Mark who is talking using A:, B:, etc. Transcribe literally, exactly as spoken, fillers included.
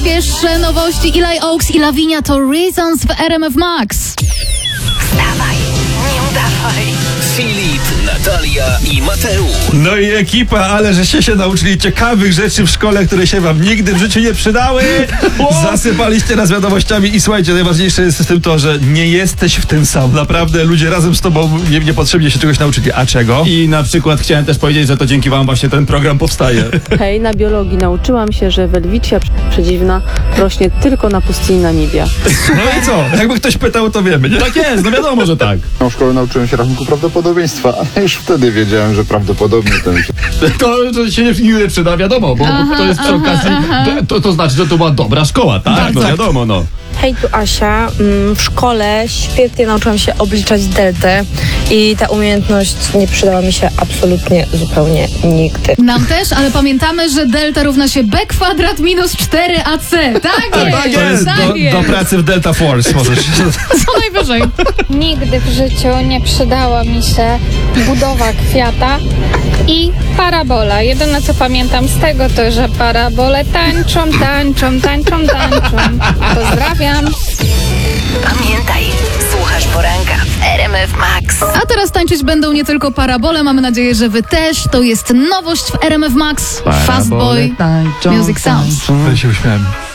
A: Najświeższe nowości Eli Oaks i Lavinia to Reasons w R M F Max.
B: Wstawaj, nie udawaj.
C: Filip, Natalia i Mateusz.
D: No i ekipa, ale żeście się nauczyli ciekawych rzeczy w szkole, które się wam nigdy w życiu nie przydały. Zasypaliście nas wiadomościami i słuchajcie, najważniejsze jest z tym to, że nie jesteś w tym sam. Naprawdę ludzie razem z tobą nie, niepotrzebnie się czegoś nauczyli. A czego?
E: I na przykład chciałem też powiedzieć, że to dzięki wam właśnie ten program powstaje.
F: Hej, na biologii nauczyłam się, że welwicja przedziwna rośnie tylko na pustyni Namibia.
D: No i co? Jakby ktoś pytał, to wiemy, nie?
E: Tak jest, no wiadomo, że tak.
G: W szkole nauczyłem się rachunku prawdopodobieństwa, ale już wtedy wiedziałem, że prawdopodobnie ten
E: To, to się nie, nie przyda, wiadomo, bo
A: Aha,
E: to jest przy
A: aha,
E: okazji,
A: aha.
E: to, to znaczy, że to była dobra szkoła, tak?
A: Tak,
E: no
A: tak.
E: wiadomo, no.
H: Hej, tu Asia. Mm, W szkole świetnie nauczyłam się obliczać deltę i ta umiejętność nie przydała mi się absolutnie zupełnie nigdy.
A: Nam też, ale pamiętamy, że delta równa się b kwadrat minus cztery a c. Tak jest,
D: To jest
A: tak
D: do,
A: jest.
D: do pracy w Delta Force możesz.
A: Co najwyżej.
I: Nigdy w życiu nie przydała mi się budowa kwiata i parabola. Jedyne co pamiętam z tego to, że parabole tańczą, tańczą, tańczą, tańczą. Pozdrawiam.
B: Pamiętaj, słuchasz poranka w R M F Max.
A: A teraz tańczyć będą nie tylko parabole, mamy nadzieję, że wy też. To jest nowość w R M F Max. Fastboy Music Sounds.
D: Ja się uśmiałem.